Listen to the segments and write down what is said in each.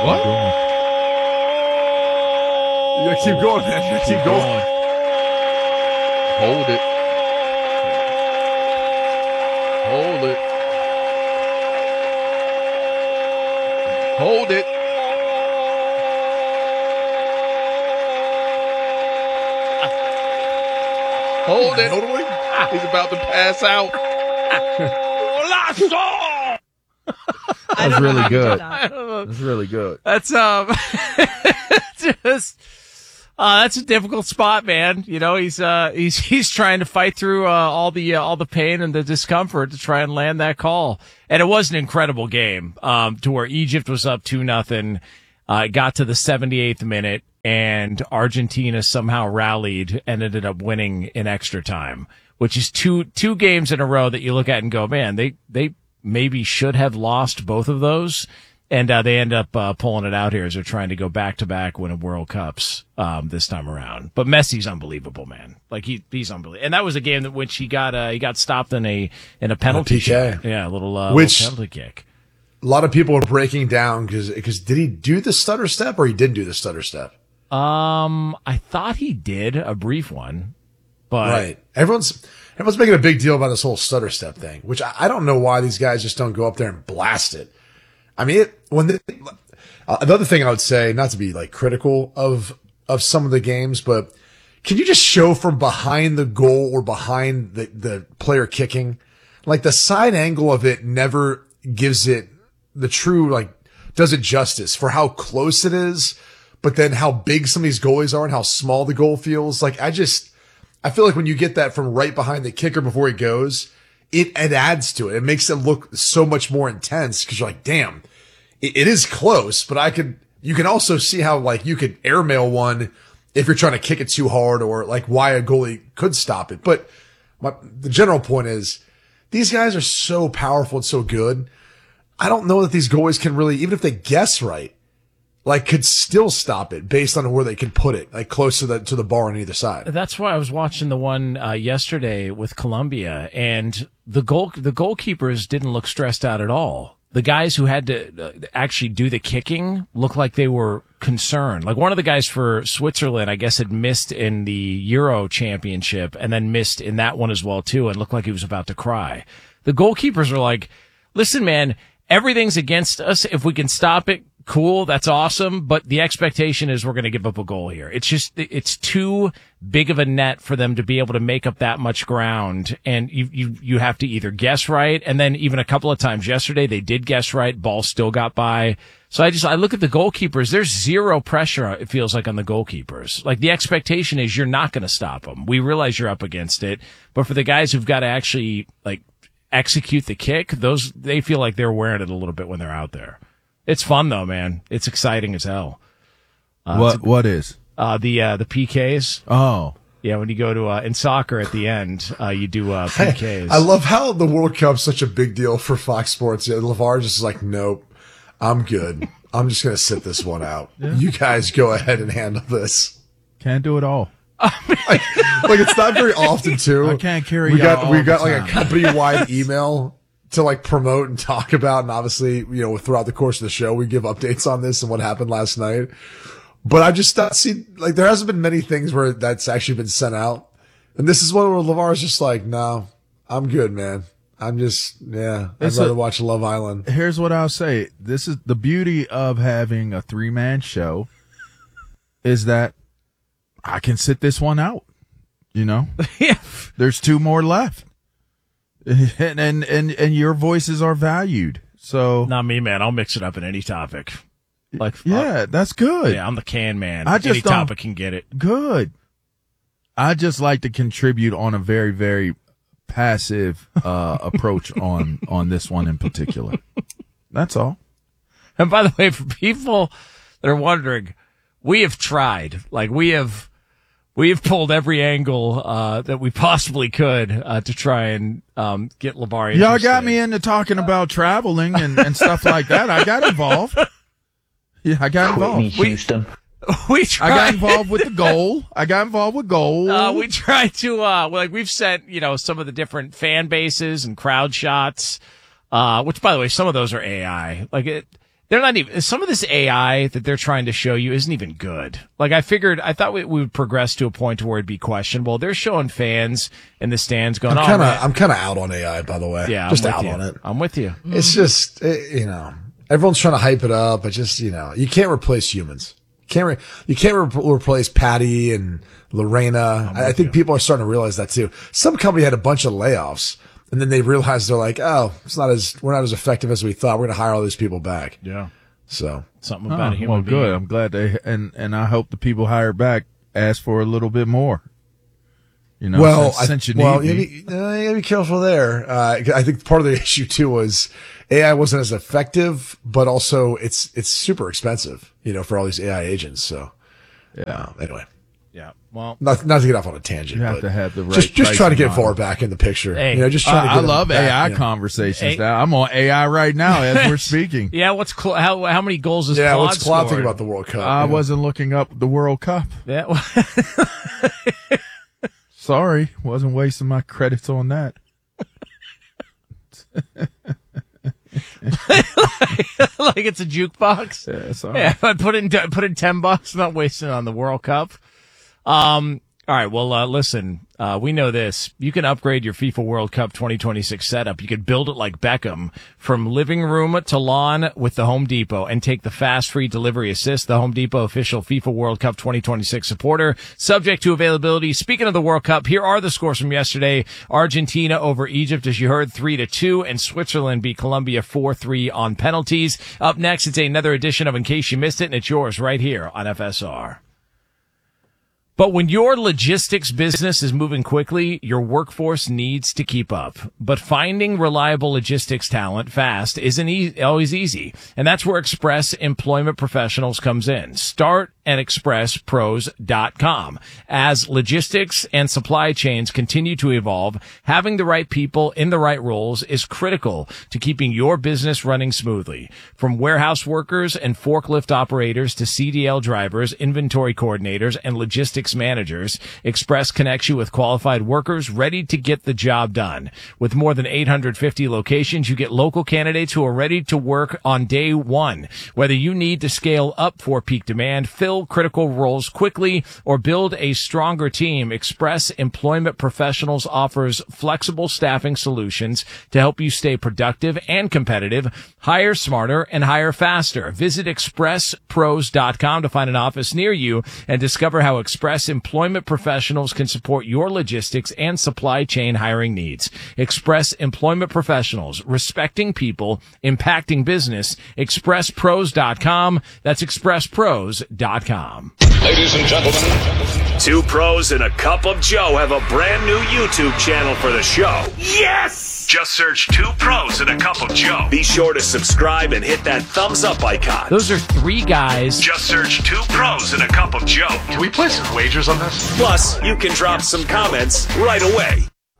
What? You gotta keep going, man. You gotta keep going. Hold it. Hold it. Hold it. Hold it. Totally. He's about to pass out. That was really good. that. That was really good. That's just that's a difficult spot, man. You know, he's trying to fight through all the pain and the discomfort to try and land that call. And it was an incredible game to where Egypt was up 2-0. It got to the 78th minute, and Argentina somehow rallied and ended up winning in extra time, which is two games in a row that you look at and go, man, they maybe should have lost both of those. And they end up pulling it out here as they're trying to go back-to-back winning World Cups this time around. But Messi's unbelievable, man. Like he's unbelievable. And that was a game that which he got stopped in a penalty PK. shot. Yeah, a little penalty kick. A lot of people are breaking down because did he do the stutter step or he didn't do the stutter step? I thought he did a brief one, but Right. Everyone's making a big deal about this whole stutter step thing, which I don't know why these guys just don't go up there and blast it. I mean, another thing I would say, not to be like critical of some of the games, but can you just show from behind the goal or behind the player kicking? Like the side angle of it never gives it the true, like, does it justice for how close it is, but then how big some of these goalies are and how small the goal feels. Like, I feel like when you get that from right behind the kicker before he goes, it adds to it. It makes it look so much more intense because you're like, damn, it is close, but you can also see how like you could airmail one if you're trying to kick it too hard or like why a goalie could stop it. But the general point is these guys are so powerful and so good. I don't know that these goalies can really, even if they guess right, like could still stop it based on where they can put it, like close to the bar on either side. That's why I was watching the one yesterday with Colombia, and the goalkeepers didn't look stressed out at all. The guys who had to actually do the kicking looked like they were concerned. Like one of the guys for Switzerland, I guess, had missed in the Euro Championship and then missed in that one as well too, and looked like he was about to cry. The goalkeepers are like, "Listen, man, everything's against us. If we can stop it, cool, that's awesome, but the expectation is we're going to give up a goal here." It's too big of a net for them to be able to make up that much ground, and you have to either guess right, and then even a couple of times yesterday they did guess right, ball still got by. So I look at the goalkeepers, there's zero pressure, it feels like, on the goalkeepers. Like the expectation is you're not going to stop them. We realize you're up against it, but for the guys who've got to actually like execute the kick, they feel like they're wearing it a little bit when they're out there. It's fun though, man. It's exciting as hell. What is? The PKs. Oh. Yeah, when you go to, in soccer at the end, you do, PKs. I love how the World Cup's such a big deal for Fox Sports. Yeah, LeVar just is like, nope, I'm good. I'm just going to sit this one out. Yeah. You guys go ahead and handle this. Can't do it all. like it's not very often too. I can't carry we y'all got all the like time. a company-wide email to like promote and talk about. And obviously, you know, throughout the course of the show, we give updates on this and what happened last night. But I just don't see, like, there hasn't been many things where that's actually been sent out. And this is one where LeVar's just like, no, I'm good, man. I'd rather watch Love Island. Here's what I'll say. This is the beauty of having a 3-man show is that I can sit this one out, you know? Yeah. There's 2 more left. And your voices are valued. So Not me, man. I'll mix it up in any topic. Like, yeah, that's good. Yeah, I'm the can man. I just any don't- topic can get it. Good. I just like to contribute on a very, very passive approach on this one in particular. That's all. And by the way, for people that are wondering, we have tried. Like we have pulled every angle that we possibly could to try and get LeVar interested. Y'all got me into talking about traveling and stuff like that. I got involved. Yeah, I got involved. Houston. We tried. I got involved with the goal. We tried to, we've sent, some of the different fan bases and crowd shots, which, by the way, some of those are AI. They're not even, some of this AI that they're trying to show you isn't even good. Like I thought we would progress to a point where it'd be questionable. They're showing fans in the stands going, I'm kind of out on AI, by the way. Yeah. Just out on it. I'm with you. It's just, everyone's trying to hype it up, but just, you can't replace humans. You can't replace Patty and Lorena. I think people are starting to realize that too. Some company had a bunch of layoffs. And then they realized they're like, oh, we're not as effective as we thought. We're going to hire all these people back. Yeah. So something about a human being. Good. I'm glad and I hope the people hired back ask for a little bit more. You know, since you need you gotta be careful there. I think part of the issue too was AI wasn't as effective, but also it's super expensive, for all these AI agents. So anyway. Yeah. Well, not to get off on a tangent. You have to have the right. Just try to get VAR back in the picture. Hey, just trying to get I love AI back, conversations. Now I'm on AI right now as we're speaking. Yeah. How many goals is Claude what's Claude scored? think about the World Cup? I wasn't looking up the World Cup. Yeah. Sorry, wasn't wasting my credits on that. Like it's a jukebox. Yeah, sorry. Yeah, but put in $10. Not wasting on the World Cup. All right. Well, listen, we know this. You can upgrade your FIFA World Cup 2026 setup. You could build it like Beckham from living room to lawn with the Home Depot and take the fast free delivery assist. The Home Depot official FIFA World Cup 2026 supporter, subject to availability. Speaking of the World Cup, here are the scores from yesterday. Argentina over Egypt, as you heard, 3-2, and Switzerland beat Colombia 4-3 on penalties. Up next, it's another edition of In Case You Missed It, and it's yours right here on FSR. But when your logistics business is moving quickly, your workforce needs to keep up. But finding reliable logistics talent fast isn't always easy. And that's where Express Employment Professionals comes in. Start at expresspros.com. As logistics and supply chains continue to evolve, having the right people in the right roles is critical to keeping your business running smoothly. From warehouse workers and forklift operators to CDL drivers, inventory coordinators, and logistics managers, Express connects you with qualified workers ready to get the job done. With more than 850 locations, you get local candidates who are ready to work on day one. Whether you need to scale up for peak demand, fill critical roles quickly, or build a stronger team, Express Employment Professionals offers flexible staffing solutions to help you stay productive and competitive. Hire smarter and hire faster. Visit expresspros.com to find an office near you and discover how Express Employment Professionals can support your logistics and supply chain hiring needs. Express Employment Professionals, respecting people, impacting business. expresspros.com. That's expresspros.com. Ladies and gentlemen, Two Pros and a Cup of Joe have a brand new YouTube channel for the show. Yes! Just search Two Pros and a Cup of Joe. Be sure to subscribe and hit that thumbs up icon. Those are three guys. Just search Two Pros and a Cup of Joe. can we place some wagers on this? Plus, you can drop some comments right away.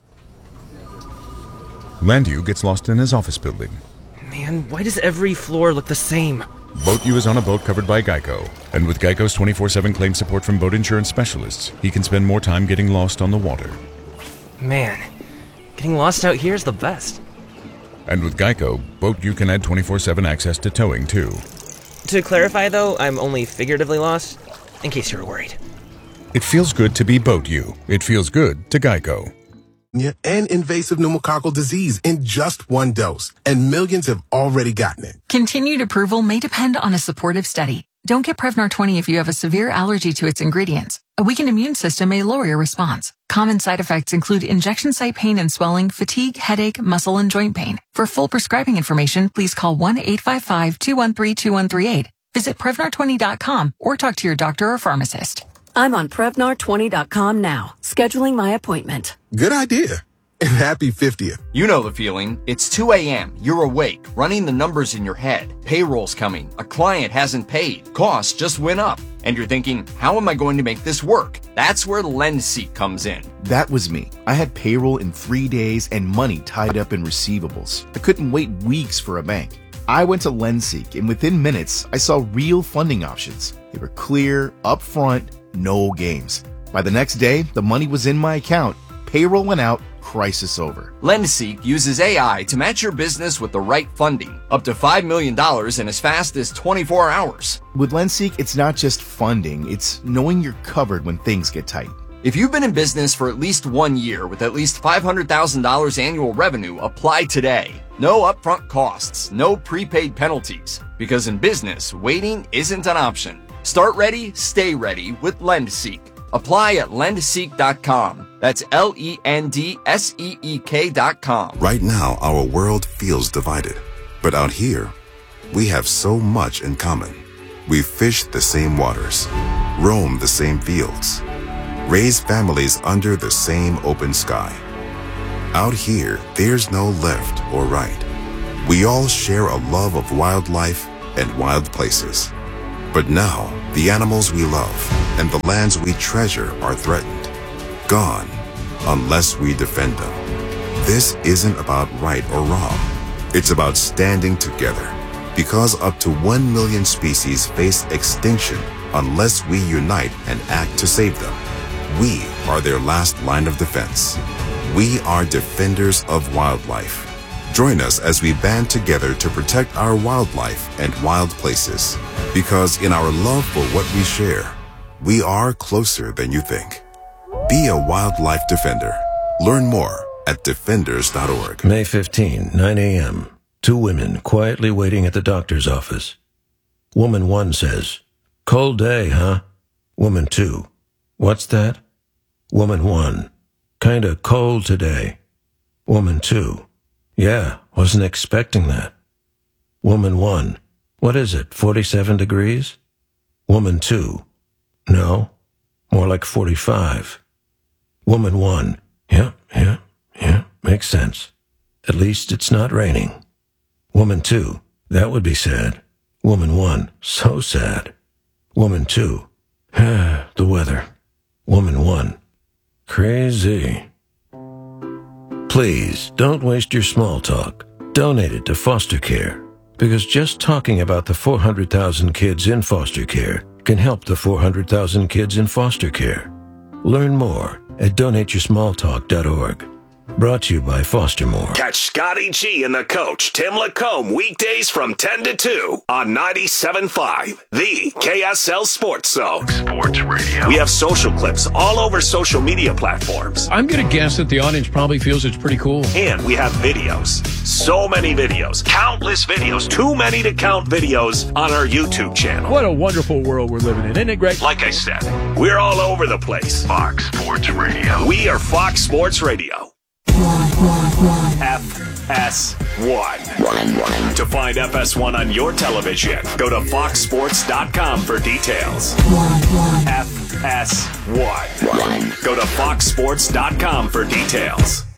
Landu gets lost in his office building. Man, why does every floor look the same? BoatU is on a boat covered by Geico. And with Geico's 24/7 claim support from boat insurance specialists, he can spend more time getting lost on the water. Man, getting lost out here is the best. And with Geico, BoatU can add 24/7 access to towing, too. To clarify, though, I'm only figuratively lost, in case you were worried. It feels good to be BoatU. It feels good to Geico. And invasive pneumococcal disease in just one dose. And millions have already gotten it. Continued approval may depend on a supportive study. Don't get Prevnar 20 if you have a severe allergy to its ingredients. A weakened immune system may lower your response. Common side effects include injection site pain and swelling, fatigue, headache, muscle, and joint pain. For full prescribing information, please call 1-855-213-2138. Visit Prevnar20.com or talk to your doctor or pharmacist. I'm on Prevnar20.com now, scheduling my appointment. Good idea. And happy 50th. You know the feeling. It's 2 a.m. You're awake, running the numbers in your head. Payroll's coming. A client hasn't paid. Costs just went up. And you're thinking, how am I going to make this work? That's where LendSeek comes in. That was me. I had payroll in 3 days and money tied up in receivables. I couldn't wait weeks for a bank. I went to LendSeek, and within minutes, I saw real funding options. They were clear, upfront, no games. By the next day, the money was in my account, payroll went out, crisis over. LendSeek uses AI to match your business with the right funding, up to $5 million in as fast as 24 hours. With LendSeek, it's not just funding, it's knowing you're covered when things get tight. If you've been in business for at least 1 year with at least $500,000 annual revenue, apply today. No upfront costs, no prepaid penalties, because in business, waiting isn't an option. Start ready, stay ready with LendSeek. Apply at lendseek.com. That's LENDSEEK.com. Right now, our world feels divided. But out here, we have so much in common. We fish the same waters, roam the same fields, raise families under the same open sky. Out here, there's no left or right. We all share a love of wildlife and wild places. But now, the animals we love and the lands we treasure are threatened, gone, unless we defend them. This isn't about right or wrong. It's about standing together, because up to 1 million species face extinction unless we unite and act to save them. We are their last line of defense. We are defenders of wildlife. Join us as we band together to protect our wildlife and wild places. Because in our love for what we share, we are closer than you think. Be a wildlife defender. Learn more at defenders.org. May 15, 9 a.m. 2 women quietly waiting at the doctor's office. Woman 1 says, "Cold day, huh?" Woman 2, "What's that?" Woman 1, "Kinda cold today." Woman 2, "Yeah, wasn't expecting that." Woman 1, "What is it, 47 degrees?" Woman 2, "No, more like 45. Woman 1, yeah, makes sense. At least it's not raining." Woman 2, "That would be sad." Woman 1, "So sad." Woman 2, "The weather." Woman 1, "Crazy." Please, don't waste your small talk. Donate it to foster care. Because just talking about the 400,000 kids in foster care can help the 400,000 kids in foster care. Learn more at donateyoursmalltalk.org. Brought to you by Fostermore. Catch Scotty G and the coach, Tim Lacombe, weekdays from 10 to 2 on 97.5, the KSL Sports Zone. Sports Radio. We have social clips all over social media platforms. I'm going to guess that the audience probably feels it's pretty cool. And we have videos. So many videos. Countless videos. Too many to count videos on our YouTube channel. What a wonderful world we're living in. Isn't it great? Like I said, we're all over the place. Fox Sports Radio. We are Fox Sports Radio. FS1. To find FS1 on your television, go to foxsports.com for details. FS1. Go to foxsports.com for details.